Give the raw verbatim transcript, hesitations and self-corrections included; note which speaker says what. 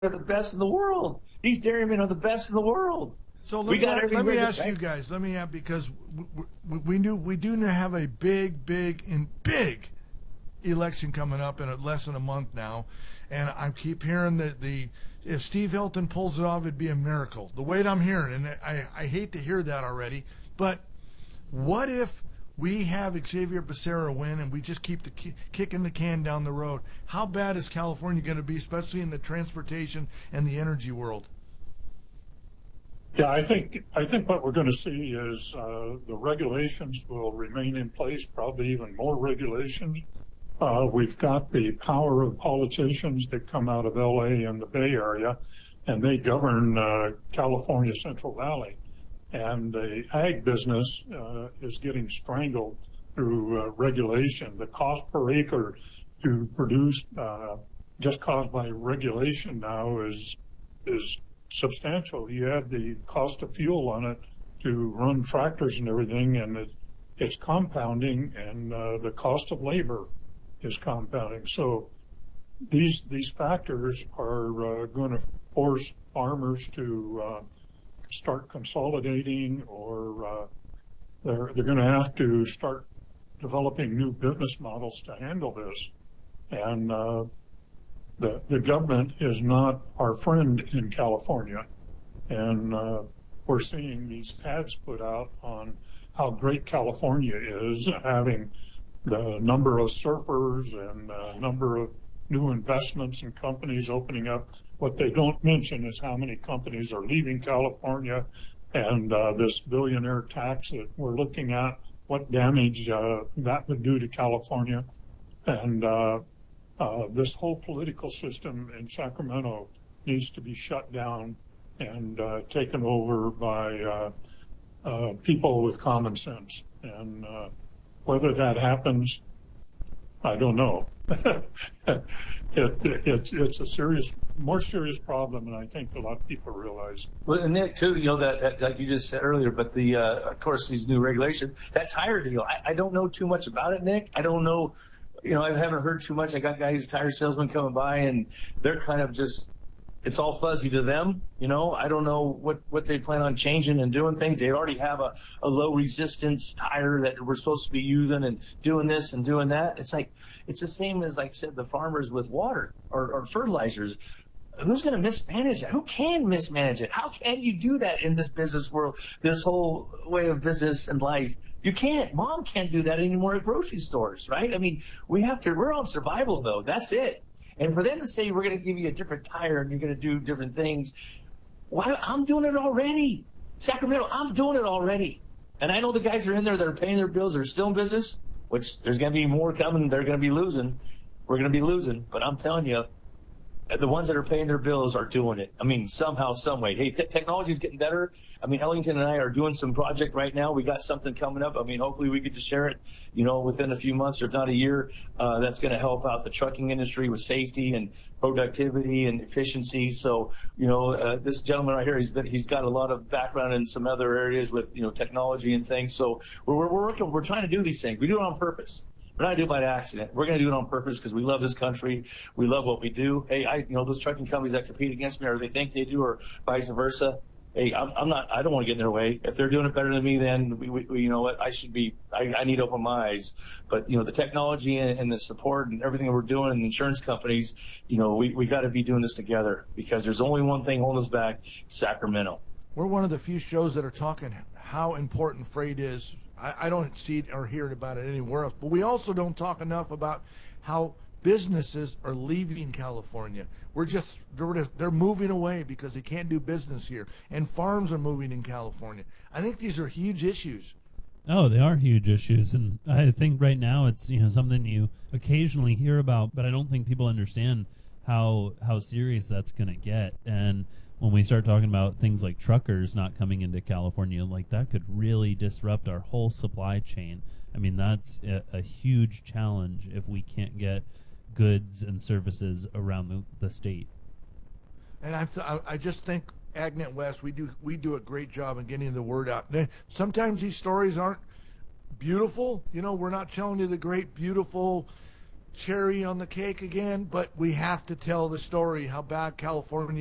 Speaker 1: are the best in the world. These dairymen are the best in the world.
Speaker 2: So let
Speaker 1: we
Speaker 2: me,
Speaker 1: got
Speaker 2: let me ask
Speaker 1: right?
Speaker 2: you guys. Let me ask, because we, we, we do we do have a big, big, and big election coming up in less than a month now, and I keep hearing that the if Steve Hilton pulls it off, it'd be a miracle. The way I'm hearing, and I I hate to hear that already, but what if we have Xavier Becerra win and we just keep the kicking the can down the road? How bad is California going to be, especially in the transportation and the energy world?
Speaker 3: Yeah, I think I think what we're going to see is uh, the regulations will remain in place, probably even more regulations. Uh, we've got the power of politicians that come out of L A and the Bay Area, and they govern uh, California Central Valley. And the ag business uh, is getting strangled through uh, regulation. The cost per acre to produce, uh, just caused by regulation now, is is substantial. You add the cost of fuel on it to run tractors and everything, and it, it's compounding, and uh, the cost of labor is compounding. So these these factors are uh, going to force farmers to uh, start consolidating, or uh, they're they're going to have to start developing new business models to handle this. And uh, the the government is not our friend in California, and uh, we're seeing these ads put out on how great California is, having the number of surfers and the number of new investments and companies opening up. What they don't mention is how many companies are leaving California, and uh, this billionaire tax that we're looking at, what damage uh, that would do to California. And uh, uh, this whole political system in Sacramento needs to be shut down and uh, taken over by uh, uh, people with common sense. And uh, whether that happens, I don't know. it, it, it's it's a serious, more serious problem than I think a lot of people realize.
Speaker 1: Well, and Nick, too, you know, that, that like you just said earlier, but the, uh, of course, these new regulations, that tire deal, I, I don't know too much about it, Nick. I don't know, you know, I haven't heard too much. I got guys, tire salesmen coming by, and they're kind of just, it's all fuzzy to them, you know. I don't know what, what they plan on changing and doing things. They already have a, a low resistance tire that we're supposed to be using and doing this and doing that. It's like, it's the same as, like I said, the farmers with water or, or fertilizers. Who's going to mismanage that? Who can mismanage it? How can you do that in this business world, this whole way of business and life? You can't. Mom can't do that anymore at grocery stores, right? I mean, we have to, we're on survival mode. That's it. And for them to say, we're going to give you a different tire and you're going to do different things, why? I'm doing it already. Sacramento, I'm doing it already. And I know the guys are in there that are paying their bills, they're still in business, which there's going to be more coming. They're going to be losing. We're going to be losing. But I'm telling you, the ones that are paying their bills are doing it. I mean, somehow, some way. Hey, te- technology is getting better. I mean, Ellington and I are doing some project right now. We got something coming up. I mean, hopefully we get to share it, you know, within a few months, or if not a year. Uh, that's going to help out the trucking industry with safety and productivity and efficiency. So, you know, uh, this gentleman right here, he's been, he's got a lot of background in some other areas with, you know, technology and things. So we're, we're working, we're trying to do these things. We do it on purpose. We're not doing it by accident. We're going to do it on purpose because we love this country. We love what we do. Hey, I, you know, those trucking companies that compete against me, or they think they do, or vice versa. Hey, I'm, I'm not. I don't want to get in their way. If they're doing it better than me, then we, we, we you know what? I should be. I, I need to open my eyes. But you know, the technology and, and the support and everything that we're doing, and the insurance companies, you know, we we got to be doing this together, because there's only one thing holding us back: Sacramento.
Speaker 2: We're one of the few shows that are talking how important freight is. I don't see it or hear about it anywhere else. But we also don't talk enough about how businesses are leaving California. We're just, they're, just, they're moving away because they can't do business here. And farms are moving in California. I think these are huge issues.
Speaker 4: Oh, they are huge issues. And I think right now it's, you know, something you occasionally hear about, but I don't think people understand how how serious that's going to get. And when we start talking about things like truckers not coming into California, like that could really disrupt our whole supply chain. I mean, that's a, a huge challenge if we can't get goods and services around the, the state.
Speaker 2: And I, th- I just think AgNet West, we do we do a great job in getting the word out. Sometimes these stories aren't beautiful. You know, we're not telling you the great, beautiful cherry on the cake again, but we have to tell the story how bad California